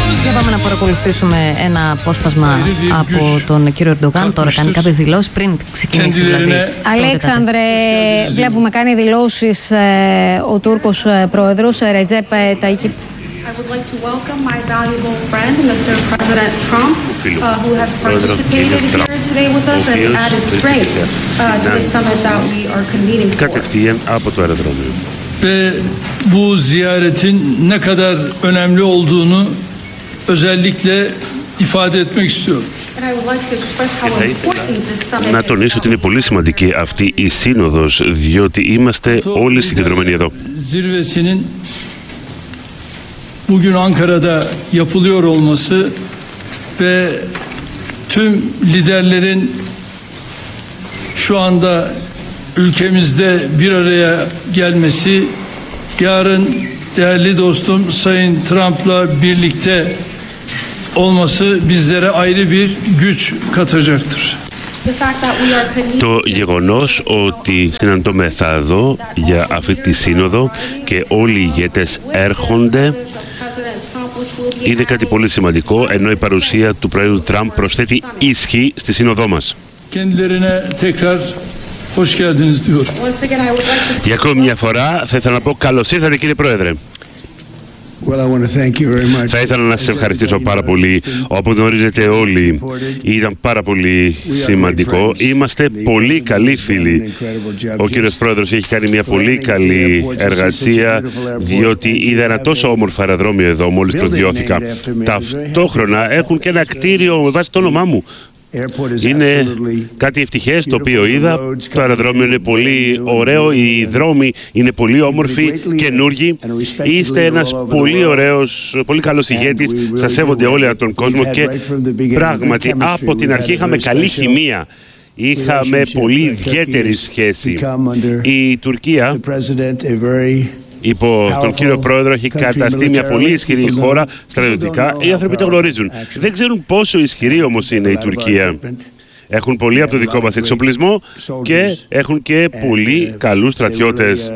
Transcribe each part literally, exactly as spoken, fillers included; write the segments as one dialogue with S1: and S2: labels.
S1: Για πάμε να παρακολουθήσουμε ένα απόσπασμα από τον κύριο Ερντογάν. Τώρα κάνει κάποιες δηλώσεις πριν ξεκινήσει δηλαδή.
S2: Αλέξανδρε, βλέπουμε κάνει δηλώσεις ε, ο Τούρκος ε, πρόεδρος Ρετζέπ Ταγίπ.
S3: I would like to welcome my valuable friend, Mister President Trump, uh, who has participated here today with us and added strength uh, to the summit that we are convening for.
S4: Κατευθείαν από το αεροδρόμιο.
S5: Ve bu ziyaretin ne kadar önemli olduğunu özellikle ifade etmek istiyorum.
S4: Να τονίσω ότι είναι πολύ σημαντική αυτή η σύνοδος, διότι είμαστε όλοι συγκεντρωμένοι εδώ.
S5: Bugün Ankara'da yapılıyor olması ve tüm liderlerin şu anda ülkemizde bir araya gelmesi, yarın değerli dostum Sayın Trump'la birlikte olması bizlere ayrı bir güç katacaktır.
S4: Το γεγονός ότι συναντώμεθα εδώ για αυτή τη σύνοδο και όλοι οι ηγέτες έρχονται είναι κάτι πολύ σημαντικό, ενώ η παρουσία του Προέδρου Τραμπ προσθέτει ισχύ στη σύνοδό μας. Για ακόμη μια φορά θα ήθελα να πω καλώς ήρθατε κύριε Πρόεδρε.
S6: Well, I want to thank you very much.
S4: Θα ήθελα να σας ευχαριστήσω πάρα πολύ. Όπως γνωρίζετε όλοι, ήταν πάρα πολύ σημαντικό. Είμαστε πολύ καλοί φίλοι. Ο κύριος Πρόεδρος έχει κάνει μια πολύ καλή εργασία, διότι είδα ένα τόσο όμορφο αεροδρόμιο εδώ μόλις προσδιώθηκα. Ταυτόχρονα έχουν και ένα κτίριο με βάση το όνομά μου. Είναι κάτι ευτυχές το οποίο είδα. Το αεροδρόμιο είναι πολύ ωραίο, οι δρόμοι είναι πολύ όμορφοι, καινούργοι. Είστε ένας πολύ ωραίος, πολύ καλός ηγέτης. Σας σέβονται όλοι από τον κόσμο και πράγματι από την αρχή είχαμε καλή χημεία. Είχαμε πολύ ιδιαίτερη σχέση. Η Τουρκία υπό τον κύριο Πρόεδρο έχει καταστεί μια πολύ ισχυρή χώρα στρατιωτικά. Οι άνθρωποι το γνωρίζουν. Δεν ξέρουν πόσο ισχυρή όμως είναι η Τουρκία. Έχουν πολύ από το δικό μας εξοπλισμό και έχουν και πολύ καλούς στρατιώτες.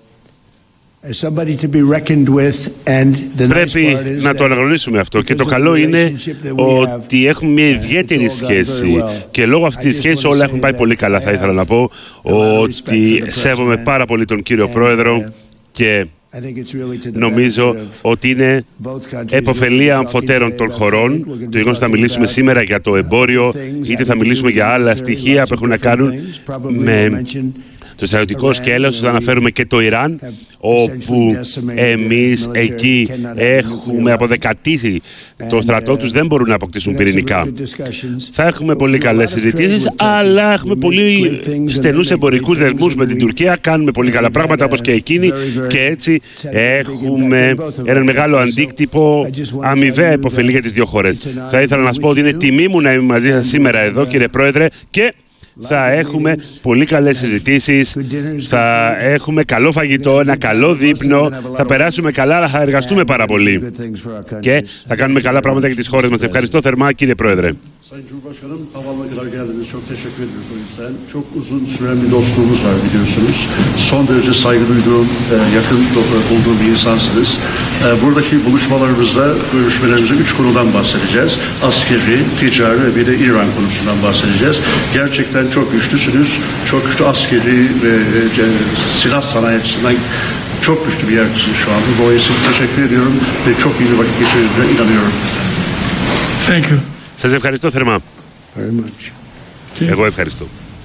S4: Πρέπει να το αναγνωρίσουμε αυτό και το καλό είναι ότι έχουμε μια ιδιαίτερη σχέση και λόγω αυτής της σχέσης όλα έχουν πάει πολύ καλά. Θα ήθελα να πω ότι σέβομαι πάρα πολύ τον κύριο Πρόεδρο και νομίζω ότι είναι επωφελία αμφωτέρων των χωρών. Το γεγονός θα μιλήσουμε σήμερα για το εμπόριο, είτε θα μιλήσουμε για άλλα στοιχεία που έχουν να κάνουν με το στρατιωτικό σκέλος, θα αναφέρουμε και το Ιράν, όπου εμείς εκεί έχουμε αποδεκατήσει το στρατό τους, δεν μπορούν να αποκτήσουν πυρηνικά. Θα έχουμε πολύ καλές συζητήσεις, αλλά έχουμε πολύ στενούς εμπορικούς δεσμούς με την Τουρκία, κάνουμε πολύ καλά πράγματα όπως και εκείνοι και έτσι έχουμε έναν μεγάλο αντίκτυπο, αμοιβαία υποφελή για τις δύο χώρες. Θα ήθελα να σας πω ότι είναι τιμή μου να είμαι μαζί σας σήμερα εδώ κύριε Πρόεδρε και θα έχουμε πολύ καλές συζητήσεις, θα έχουμε καλό φαγητό, ένα καλό δείπνο, θα περάσουμε καλά, αλλά θα εργαστούμε πάρα πολύ και θα κάνουμε καλά πράγματα για τις χώρες μας. Ευχαριστώ θερμά κύριε Πρόεδρε.
S7: Sayın Cumhurbaşkanım, havaalanına geldiniz. Çok teşekkür ediyoruz o yüzden. Çok uzun süren bir dostluğumuz var biliyorsunuz. Son derece saygı duyduğum, yakın bulduğum bir insansınız. Buradaki buluşmalarımızda, görüşmelerimizde üç konudan bahsedeceğiz. Askeri, ticari ve bir de İran konusundan bahsedeceğiz. Gerçekten çok güçlüsünüz. Çok güçlü askeri ve silah sanayi açısından çok güçlü bir yerdesiniz şu anda. Dolayısıyla teşekkür ediyorum ve çok iyi bir vakit geçirdiğine inanıyorum.
S5: Thank you.
S4: Σας ευχαριστώ θερμά. Εγώ ευχαριστώ.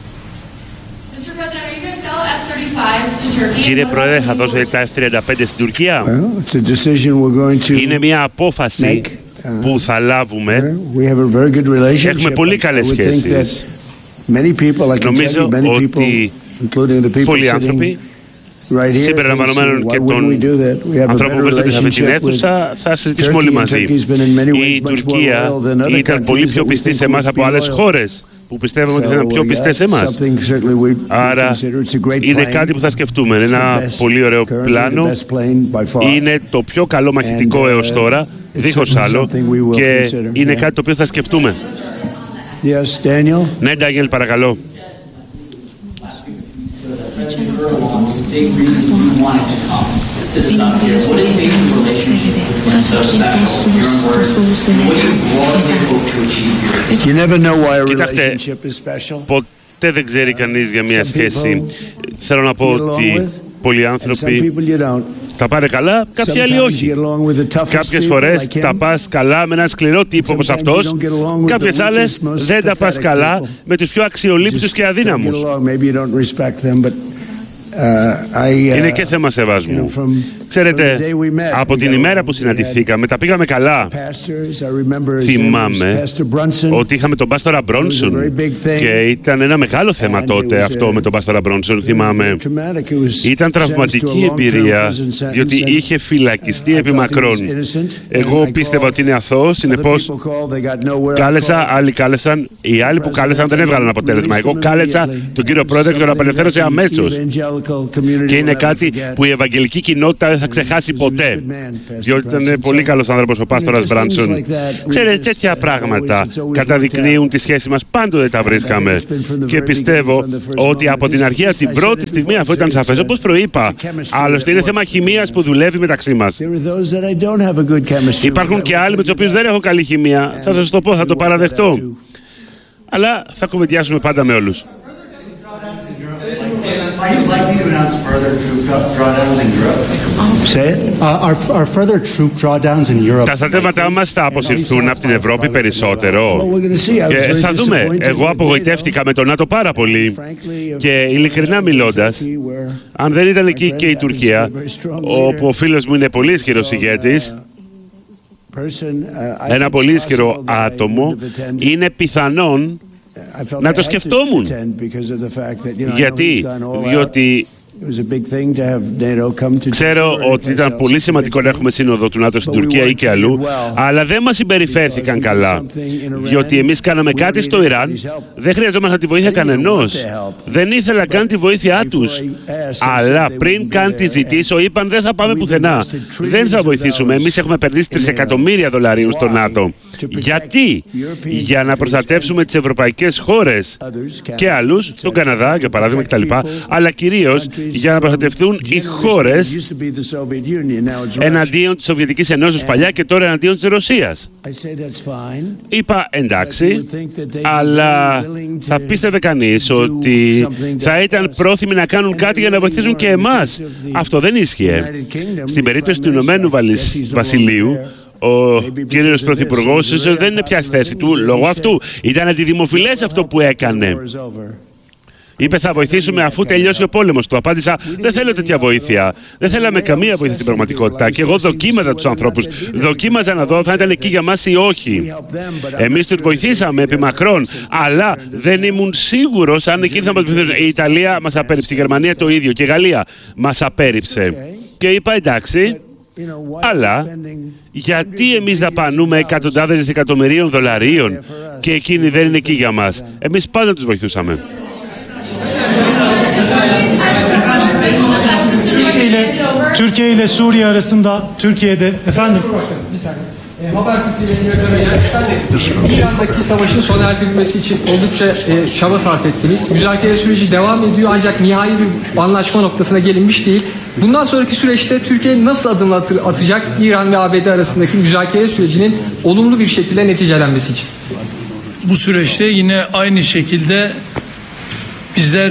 S4: Κύριε Πρόεδρε, θα δώσετε τα εφ τριάντα πέντε στην Τουρκία. Είναι μια απόφαση που θα λάβουμε. Έχουμε πολύ καλές σχέσεις. Νομίζω ότι πολλοί άνθρωποι, συμπεριλαμβανομένων και των ανθρώπων που βρίσκονται σε αυτή την αίθουσα, θα συζητήσουμε όλοι μαζί. Η Τουρκία ήταν πολύ πιο πιστή σε εμάς από άλλες χώρες που πιστεύουμε ότι θα ήταν πιο πιστές σε εμάς. Άρα είναι κάτι που θα σκεφτούμε. Είναι ένα πολύ ωραίο πλάνο. Είναι το πιο καλό μαχητικό έως τώρα, δίχως άλλο, και είναι κάτι το οποίο θα σκεφτούμε. Ναι, Ντάνιελ, παρακαλώ. Κοιτάξτε, ποτέ δεν ξέρει κανείς για μια σχέση. Θέλω να πω ότι πολλοί άνθρωποι τα πάνε καλά, κάποιοι άλλοι όχι. Κάποιες φορές τα πας καλά με έναν σκληρό τύπο όπως αυτός, κάποιες άλλες δεν τα πας καλά με τους πιο αξιολύπτους και αδύναμους. Είναι και θέμα σεβασμού. Ξέρετε, από την ημέρα που συναντηθήκαμε, τα πήγαμε καλά. Θυμάμαι ότι είχαμε τον Πάστορα Μπρόνσον και ήταν ένα μεγάλο θέμα τότε αυτό με τον Πάστορα Μπρόνσον, θυμάμαι. Ήταν τραυματική εμπειρία, διότι είχε φυλακιστεί επί μακρόν. Εγώ πίστευα ότι είναι αθώος, συνεπώς κάλεσα, άλλοι κάλεσαν, οι άλλοι που κάλεσαν δεν έβγαλαν αποτέλεσμα. Εγώ κάλεσα τον κύριο Πρόεδρε και τον απελευθέρωσε αμέσως. Και είναι κάτι που η ευαγγελική κοινότητα δεν θα ξεχάσει ποτέ. Διότι ήταν πολύ καλός άνθρωπος ο Πάστορας Μπράνσον. Ξέρετε, τέτοια πράγματα καταδεικνύουν τη σχέση μας. Πάντοτε τα βρίσκαμε. Και πιστεύω ότι από την αρχή, από την πρώτη στιγμή, αυτό ήταν σαφές. Όπως προείπα, άλλωστε είναι θέμα χημείας που δουλεύει μεταξύ μας. Υπάρχουν και άλλοι με τους οποίους δεν έχω καλή χημεία. Θα σας το πω, θα το παραδεχτώ. Αλλά θα κουβεντιάσουμε πάντα με όλους. Τα στρατεύματά μας θα αποσυρθούν από την Ευρώπη περισσότερο. Και θα δούμε. Εγώ απογοητεύτηκα με τον ΝΑΤΟ πάρα πολύ. Και ειλικρινά μιλώντας, αν δεν ήταν εκεί και η Τουρκία, όπου ο φίλος μου είναι πολύ ισχυρός ηγέτης, ένα πολύ ισχυρό άτομο, είναι πιθανόν να το σκεφτόμουν. Γιατί, διότι ξέρω ότι ήταν πολύ σημαντικό να έχουμε σύνοδο του ΝΑΤΟ στην Τουρκία ή και αλλού, αλλά δεν μας συμπεριφέρθηκαν καλά. Διότι εμείς κάναμε κάτι στο Ιράν, δεν χρειαζόμασταν τη βοήθεια κανενός. Δεν ήθελα καν τη βοήθειά τους. Αλλά πριν καν τη ζητήσω, είπαν δεν θα πάμε πουθενά. Δεν θα βοηθήσουμε. Εμείς έχουμε περδίσει τρισεκατομμύρια δολαρίων στο ΝΑΤΟ. Γιατί? Για να προστατεύσουμε τις ευρωπαϊκές χώρες και άλλους, τον Καναδά για παράδειγμα κτλ. Αλλά κυρίως για να προστατευτούν οι χώρες εναντίον της Σοβιετικής Ενώσεως παλιά και τώρα εναντίον της Ρωσίας. Είπα εντάξει, αλλά θα πίστευε κανείς ότι θα ήταν πρόθυμοι να κάνουν κάτι για να βοηθήσουν και εμάς. Αυτό δεν ίσχυε. Στην περίπτωση του Ηνωμένου Βασιλείου, ο κύριος Πρωθυπουργός ίσως δεν είναι πια στη θέση του λόγω αυτού. Ήταν αντιδημοφιλές αυτό που έκανε. Είπε θα βοηθήσουμε αφού τελειώσει ο πόλεμος. Του απάντησα δεν θέλω τέτοια βοήθεια. Δεν θέλαμε καμία βοήθεια στην πραγματικότητα. Και εγώ δοκίμαζα τους ανθρώπους. Δοκίμαζα να δω θα ήταν εκεί για μας ή όχι. Εμείς τους βοηθήσαμε επί μακρόν. Αλλά δεν ήμουν σίγουρος αν εκείνοι θα μας βοηθήσουν. Η Ιταλία μας απέρριψε. Η Γερμανία το ίδιο. Και η Γαλλία μας απέρριψε. Και είπα εντάξει. Αλλά γιατί εμείς δαπανούμε εκατοντάδες δισεκατομμυρίων δολαρίων και εκείνοι δεν είναι εκεί για μας? Εμείς πάντα τους βοηθούσαμε.
S8: Türkiye ile Suriye arasında Türkiye'de efendim
S9: Habertürk'ün göre İran'daki savaşın sona erdirilmesi için oldukça e, çaba sarf ettiniz. Müzakere süreci devam ediyor ancak nihai bir anlaşma noktasına gelinmiş değil. Bundan sonraki süreçte Türkiye nasıl adımlar atacak İran ve A B D arasındaki müzakere sürecinin olumlu bir şekilde neticelenmesi için?
S5: Bu süreçte yine aynı şekilde bizler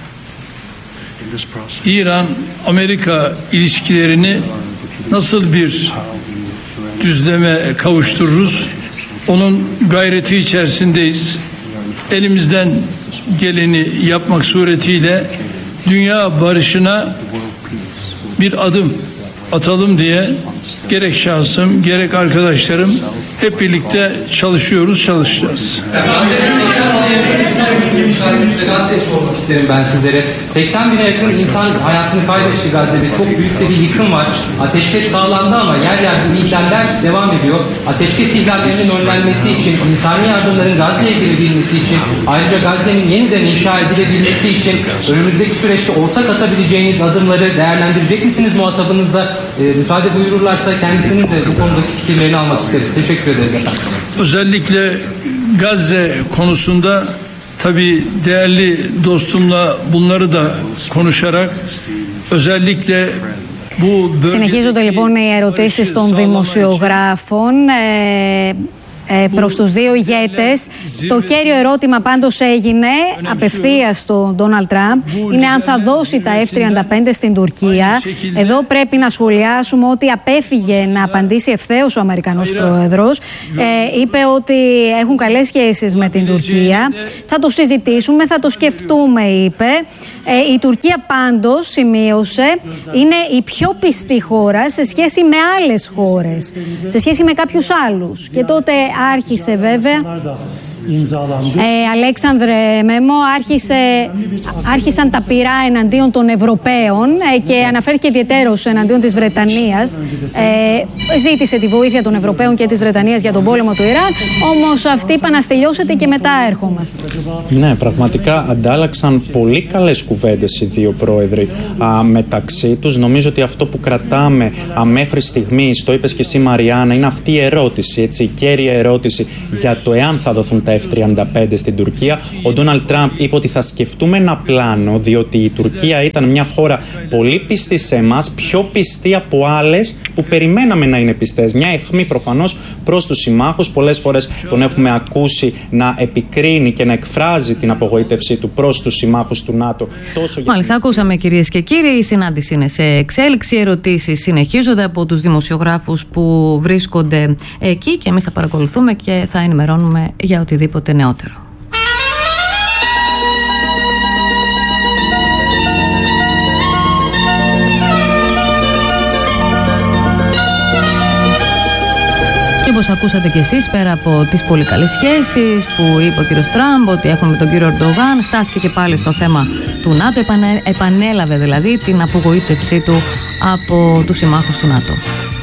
S5: İran-Amerika ilişkilerini nasıl bir düzleme kavuştururuz? Onun gayreti içerisindeyiz. Elimizden geleni yapmak suretiyle dünya barışına bir adım atalım diye gerek şahsım gerek arkadaşlarım hep birlikte çalışıyoruz, çalışacağız.
S10: Gazze'yi sormak isterim ben sizlere. seksen bine yakın insan hayatını kaybetti Gazze'de. Çok büyük bir yıkım var. Ateşkes sağlandı ama yer yer bu ihlaller devam ediyor. Ateşkes ihlallerinin önlenmesi için, insani yardımların Gazze'ye girebilmesi için, ayrıca Gazze'nin yeniden inşa edilebilmesi için önümüzdeki süreçte ortak atabileceğiniz adımları değerlendirecek misiniz muhatabınızla? E, müsaade buyururlarsa kendisinin de bu konudaki fikirlerini almak isteriz. Teşekkür ederiz efendim.
S5: Özellikle Gazze konusunda tabii değerli dostumla bunları da konuşarak özellikle
S2: Συνεχίζονται λοιπόν οι ερωτήσεις των δημοσιογράφων ε, ε, προς τους δύο ηγέτες. Το κέριο ερώτημα πάντως έγινε απευθείας στον Ντόναλντ Τραμπ, είναι αν θα δώσει τα εφ τριάντα πέντε στην Τουρκία. Εδώ πρέπει να σχολιάσουμε ότι απέφυγε να απαντήσει ευθέως ο Αμερικανός πρόεδρος. Ε, είπε ότι έχουν καλές σχέσεις με την Τουρκία. Θα το συζητήσουμε, θα το σκεφτούμε, είπε. Ε, η Τουρκία πάντως, σημείωσε, είναι η πιο πιστή χώρα σε σχέση με άλλες χώρες, σε σχέση με κάποιους άλλους. Και τότε άρχισε βέβαια... Ε, Αλέξανδρε Μέμο, άρχισε, άρχισαν τα πυρά εναντίον των Ευρωπαίων ε, και αναφέρθηκε ιδιαιτέρως εναντίον της Βρετανίας. Ε, ζήτησε τη βοήθεια των Ευρωπαίων και της Βρετανίας για τον πόλεμο του Ιράν, όμως αυτή είπα να στελειώσετε και μετά έρχομαστε.
S11: Ναι, πραγματικά αντάλλαξαν πολύ καλές κουβέντες οι δύο πρόεδροι α, μεταξύ τους. Νομίζω ότι αυτό που κρατάμε α, μέχρι στιγμής, το είπες και εσύ Μαριάννα, είναι αυτή η ερώτηση, έτσι, η κέρια ερώτηση για το εάν θα δοθούν τα εφ τριάντα πέντε στην Τουρκία. Ο Ντόναλντ Τραμπ είπε ότι θα σκεφτούμε ένα πλάνο, διότι η Τουρκία ήταν μια χώρα πολύ πιστή σε εμάς, πιο πιστή από άλλες που περιμέναμε να είναι πιστές. Μια αιχμή προφανώς προς τους συμμάχους. Πολλές φορές τον έχουμε ακούσει να επικρίνει και να εκφράζει την απογοήτευσή του προς τους συμμάχους του ΝΑΤΟ. Τόσο
S1: Μάλιστα, για... ακούσαμε κυρίες και κύριοι. Η συνάντηση είναι σε εξέλιξη. Οι ερωτήσεις συνεχίζονται από τους δημοσιογράφους που βρίσκονται εκεί και εμείς θα παρακολουθούμε και θα ενημερώνουμε για οτιδήποτε νεότερο. Και όπως ακούσατε κι εσείς, πέρα από τις πολύ καλές σχέσεις που είπε ο κύριος Τραμπ ότι έχουμε με τον κύριο Ερντογάν, στάθηκε και πάλι στο θέμα του ΝΑΤΟ, επανε, επανέλαβε δηλαδή την απογοήτευσή του από τους συμμάχους του ΝΑΤΟ.